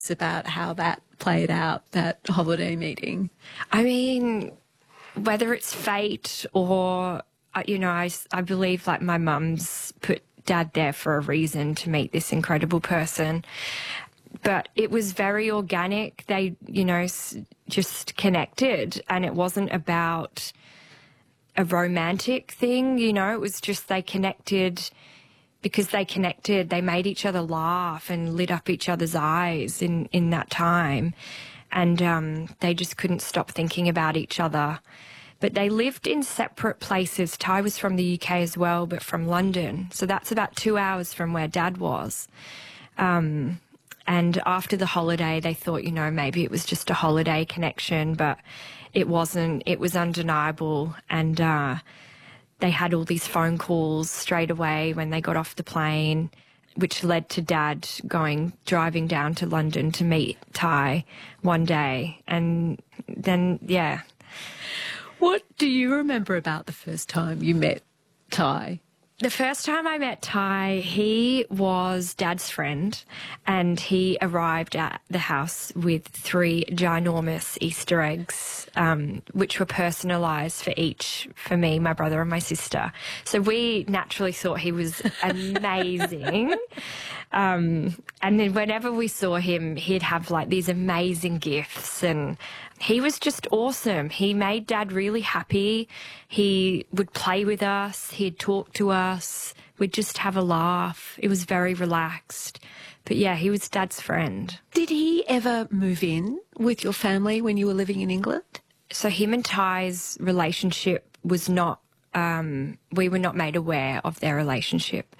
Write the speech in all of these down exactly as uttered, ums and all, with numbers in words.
about how that played out, that holiday meeting? I mean, whether it's fate or, uh, you know, I, I believe like my mum's put Dad there for a reason to meet this incredible person. But it was very organic. They, you know, s- just connected, and it wasn't about a romantic thing, you know, it was just they connected because they connected. They made each other laugh and lit up each other's eyes in, in that time. And um, they just couldn't stop thinking about each other. But they lived in separate places. Ty was from the U K as well, but from London. So that's about two hours from where Dad was. Um, and after the holiday, they thought, you know, maybe it was just a holiday connection, but it wasn't. It was undeniable. And uh, they had all these phone calls straight away when they got off the plane, which led to Dad going, driving down to London to meet Ty one day. And then, yeah. What do you remember about the first time you met Ty? The first time I met Ty, he was Dad's friend, and he arrived at the house with three ginormous Easter eggs, um, which were personalised for each, for me, my brother and my sister. So we naturally thought he was amazing. Um, and then whenever we saw him, he'd have like these amazing gifts, and he was just awesome. He made Dad really happy. He would play with us. He'd talk to us. We'd just have a laugh. It was very relaxed. But yeah, he was Dad's friend. Did he ever move in with your family when you were living in England? So him and Ty's relationship was not, um, we were not made aware of their relationship.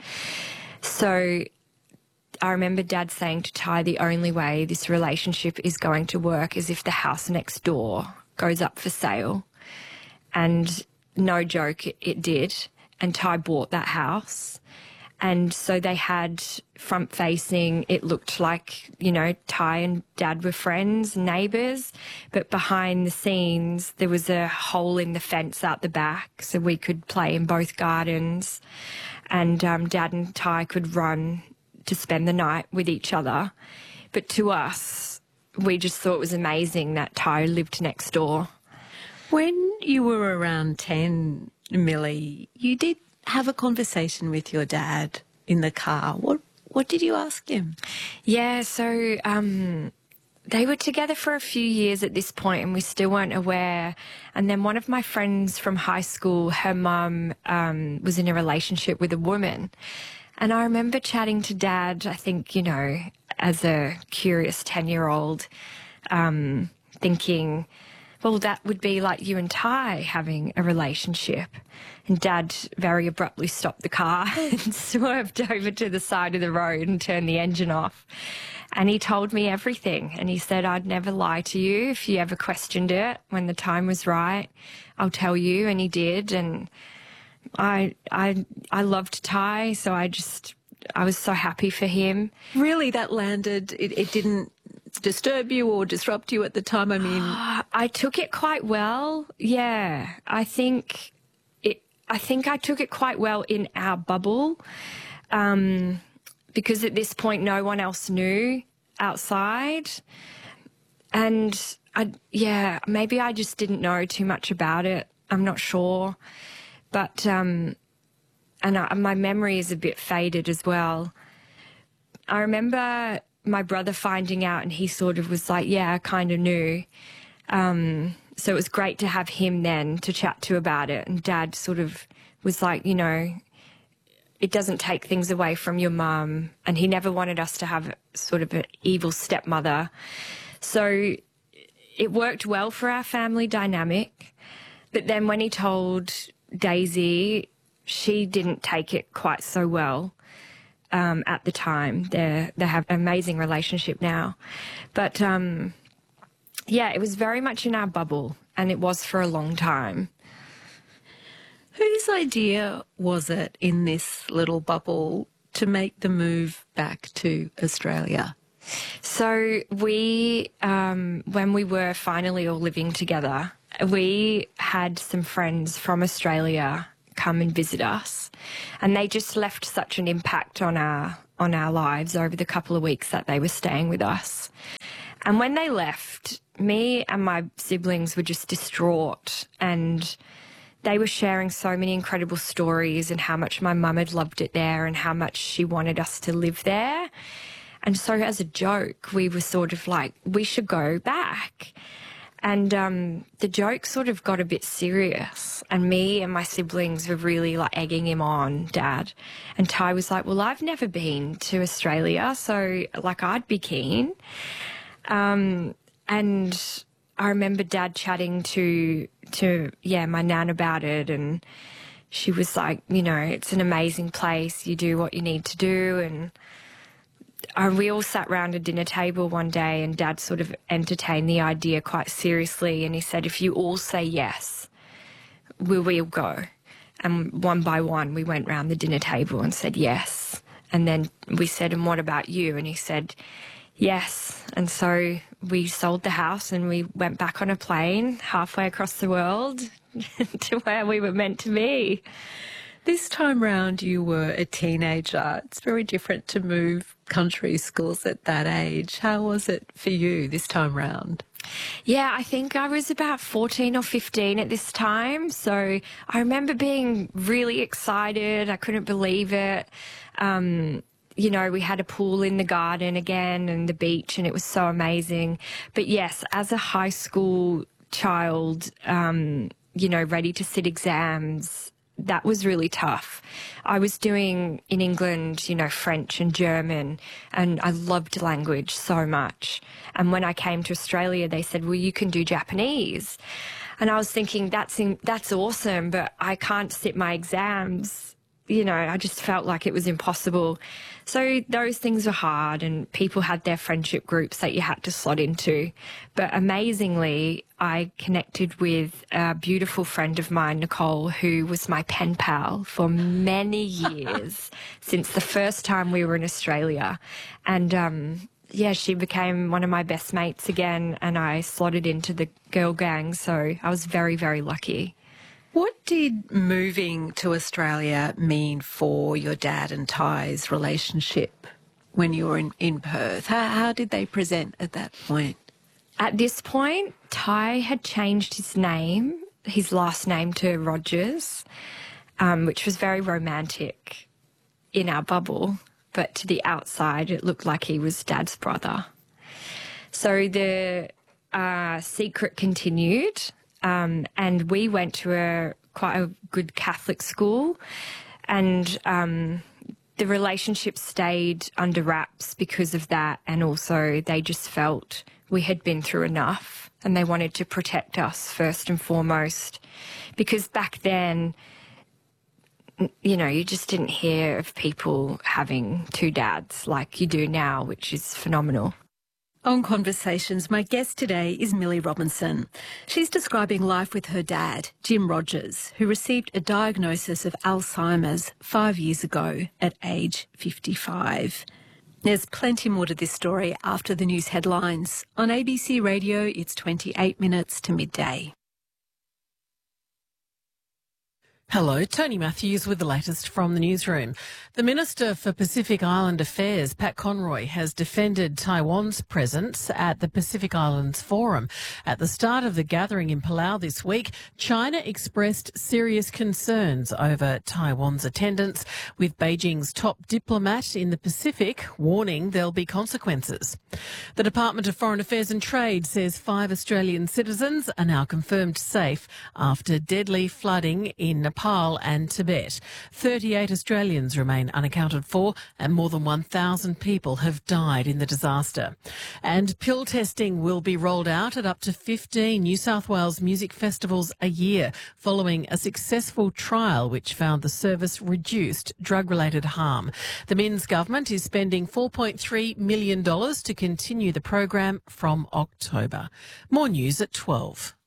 So I remember Dad saying to Ty, the only way this relationship is going to work is if the house next door goes up for sale. And no joke, it, it did. And Ty bought that house. And so they had front facing, it looked like, you know, Ty and Dad were friends, neighbours. But behind the scenes, there was a hole in the fence out the back so we could play in both gardens. And um, Dad and Ty could run to spend the night with each other. But to us, we just thought it was amazing that Ty lived next door. When you were around ten, Millie, you did have a conversation with your dad in the car. What what did you ask him? Yeah, so um, they were together for a few years at this point, and we still weren't aware. And then one of my friends from high school, her mum um, was in a relationship with a woman. And I remember chatting to Dad, I think, you know, as a curious ten-year-old, um, thinking, well, that would be like you and Ty having a relationship. And Dad very abruptly stopped the car and swerved over to the side of the road and turned the engine off. And he told me everything. And he said, I'd never lie to you if you ever questioned it. When the time was right, I'll tell you. And he did. And I I I loved Ty, so I just, I was so happy for him. Really, that landed, it, it didn't disturb you or disrupt you at the time? I mean, I took it quite well. Yeah, I think it. I think I took it quite well in our bubble, um, because at this point no one else knew outside, and I yeah maybe I just didn't know too much about it. I'm not sure. But, um, and I, my memory is a bit faded as well. I remember my brother finding out, and he sort of was like, yeah, I kind of knew. Um, so it was great to have him then to chat to about it. And Dad sort of was like, you know, it doesn't take things away from your mum. And he never wanted us to have sort of an evil stepmother. So it worked well for our family dynamic. But then when he told Daisy, she didn't take it quite so well um, at the time. They they have an amazing relationship now. But, um, yeah, it was very much in our bubble, and it was for a long time. Whose idea was it in this little bubble to make the move back to Australia? So we, um, when we were finally all living together, we had some friends from Australia come and visit us, and they just left such an impact on our on our lives over the couple of weeks that they were staying with us. And when they left, me and my siblings were just distraught, and they were sharing so many incredible stories and how much my mum had loved it there and how much she wanted us to live there. And so as a joke, we were sort of like, we should go back. And um, the joke sort of got a bit serious, and me and my siblings were really like egging him on, Dad. And Ty was like, well, I've never been to Australia, so like I'd be keen. Um, and I remember Dad chatting to, to, yeah, my nan about it, and she was like, you know, it's an amazing place. You do what you need to do. And uh, we all sat round a dinner table one day, and Dad sort of entertained the idea quite seriously. And he said, if you all say yes, we will go. And one by one, we went round the dinner table and said yes. And then we said, and what about you? And he said, yes. And so we sold the house and we went back on a plane halfway across the world to where we were meant to be. This time round, you were a teenager. It's very different to move country schools at that age. How was it for you this time round? Yeah, I think I was about fourteen or fifteen at this time. So I remember being really excited. I couldn't believe it. Um, you know, we had a pool in the garden again and the beach, and it was so amazing. But yes, as a high school child, um, you know, ready to sit exams, that was really tough. I was doing in England, you know, French and German, and I loved language so much. And when I came to Australia, they said, well, you can do Japanese. And I was thinking, that's in, that's awesome, but I can't sit my exams. You know, I just felt like it was impossible. So those things were hard, and people had their friendship groups that you had to slot into. But amazingly, I connected with a beautiful friend of mine, Nicole, who was my pen pal for many years, since the first time we were in Australia. And, um, yeah, she became one of my best mates again, and I slotted into the girl gang. So I was very, very lucky. What did moving to Australia mean for your dad and Ty's relationship when you were in, in Perth? How, how did they present at that point? At this point, Ty had changed his name, his last name, to Rogers, um, which was very romantic in our bubble. But to the outside, it looked like he was Dad's brother. So the uh, secret continued. Um, and we went to a quite a good Catholic school, and um, the relationship stayed under wraps because of that. And also they just felt we had been through enough, and they wanted to protect us first and foremost, because back then, you know, you just didn't hear of people having two dads like you do now, which is phenomenal. On Conversations, my guest today is Millie Robinson. She's describing life with her dad, Jim Rogers, who received a diagnosis of Alzheimer's five years ago at age fifty-five. There's plenty more to this story after the news headlines. On A B C Radio, it's twenty-eight minutes to midday. Hello, Tony Matthews with the latest from the newsroom. The Minister for Pacific Island Affairs, Pat Conroy, has defended Taiwan's presence at the Pacific Islands Forum. At the start of the gathering in Palau this week, China expressed serious concerns over Taiwan's attendance, with Beijing's top diplomat in the Pacific warning there'll be consequences. The Department of Foreign Affairs and Trade says five Australian citizens are now confirmed safe after deadly flooding in Nepal and Tibet. thirty-eight Australians remain unaccounted for, and more than one thousand people have died in the disaster. And pill testing will be rolled out at up to fifteen New South Wales music festivals a year, following a successful trial which found the service reduced drug-related harm. The Minns government is spending four point three million dollars to continue the program from October. More news at twelve.